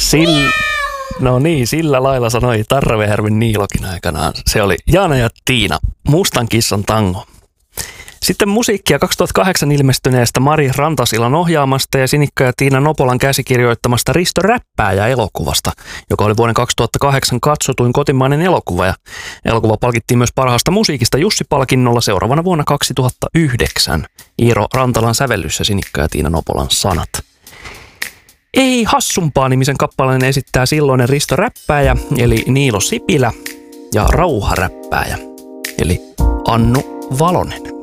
No niin, sillä lailla sanoi Tarvejärven Niilokin aikanaan. Se oli Jaana ja Tiina, Mustan kissan tango. Sitten musiikkia 2008 ilmestyneestä Mari Rantasilan ohjaamasta ja Sinikka ja Tiina Nopolan käsikirjoittamasta Risto Räppääjä-elokuvasta, joka oli vuoden 2008 katsotuin kotimainen elokuva. Ja elokuva palkittiin myös parhaasta musiikista Jussi-palkinnolla seuraavana vuonna 2009. Iiro Rantalan sävellys ja Sinikka ja Tiina Nopolan sanat. Ei hassumpaa -nimisen kappaleen esittää silloinen Risto Räppääjä, eli Niilo Sipilä, ja Rauha Räppääjä, eli Annu Valonen.